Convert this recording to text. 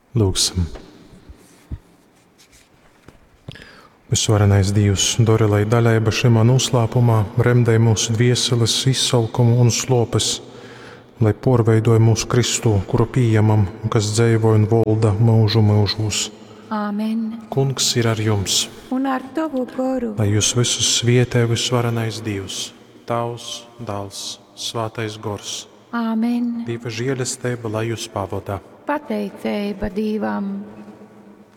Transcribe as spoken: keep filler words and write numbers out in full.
Lūgsim. Visvarenais Dievs, dori, lai daļaiba šimā noslēpumā remdē mūsu dvieseles izsalkumu un slopes, lai porveidoja mūsu Kristu, kuru pieņemam, kas dzīvo un valda mūžu mūžos. Āmen. Kungs ir ar jums, Un ar tavu garu. lai jūs visus svietē visvarenais Dievs, Tavs, Dēls, Svētais Gors. Āmen. Dieva žēlastība, lai jūs pavada. Pateicība Dievam.